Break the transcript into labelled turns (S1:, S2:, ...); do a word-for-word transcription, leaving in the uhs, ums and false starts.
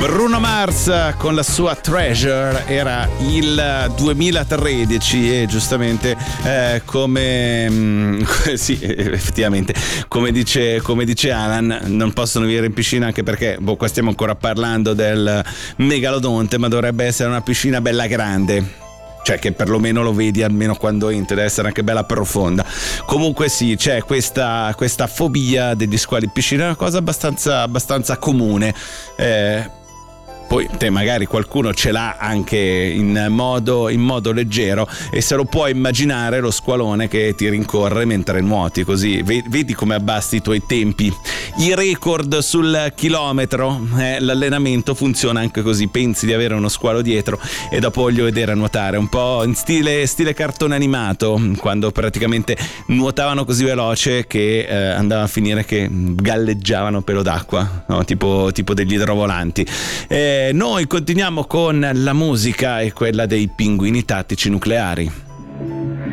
S1: Bruno Mars con la sua Treasure. Era il duemilatredici e giustamente eh, come mh, sì, effettivamente come dice, come dice Alan, non possono vivere in piscina, anche perché boh, qua stiamo ancora parlando del megalodonte, ma dovrebbe essere una piscina bella grande, cioè che perlomeno lo vedi almeno quando entri, deve essere anche bella profonda. Comunque sì, c'è questa, questa fobia degli squali in piscina, è una cosa abbastanza, abbastanza comune. eh, Poi te magari qualcuno ce l'ha anche in modo, in modo leggero e se lo può immaginare lo squalone che ti rincorre mentre nuoti, così vedi come abbasti i tuoi tempi, i record sul chilometro. Eh, l'allenamento funziona anche così, pensi di avere uno squalo dietro e dopo voglio vedere a nuotare, un po' in stile, stile cartone animato, quando praticamente nuotavano così veloce che eh, andava a finire che galleggiavano pelo d'acqua, no? tipo, tipo degli idrovolanti. Eh, Noi continuiamo con la musica e quella dei pinguini tattici nucleari.